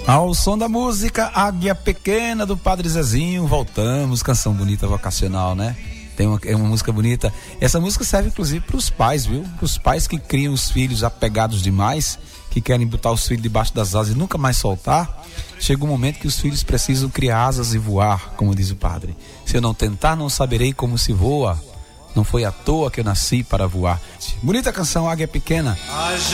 Ao som da música Águia Pequena do Padre Zezinho, voltamos, canção bonita vocacional, né? É uma música bonita. Essa música serve inclusive para os pais, viu? Para os pais que criam os filhos apegados demais, que querem botar os filhos debaixo das asas e nunca mais soltar. Chega um momento que os filhos precisam criar asas e voar, como diz o padre. Se eu não tentar, não saberei como se voa. Não foi à toa que eu nasci para voar. Bonita canção, Águia Pequena.